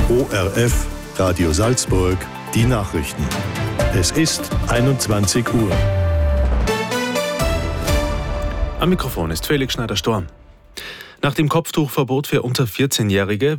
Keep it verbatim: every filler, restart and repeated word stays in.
O R F, Radio Salzburg, die Nachrichten. Es ist einundzwanzig Uhr. Am Mikrofon ist Felix Schneider-Storm. Nach dem Kopftuchverbot für unter vierzehnjährige